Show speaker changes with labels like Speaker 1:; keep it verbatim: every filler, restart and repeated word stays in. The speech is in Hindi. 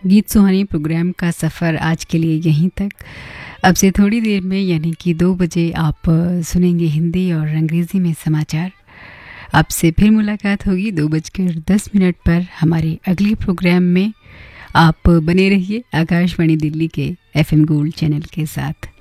Speaker 1: गीत सुहानी प्रोग्राम का सफ़र आज के लिए यहीं तक। अब से थोड़ी देर में यानी कि दो बजे आप सुनेंगे हिंदी और अंग्रेज़ी में समाचार। आपसे फिर मुलाकात होगी दो बजकर दस मिनट पर हमारे अगले प्रोग्राम में। आप बने रहिए आकाशवाणी दिल्ली के एफ एम गोल्ड चैनल के साथ।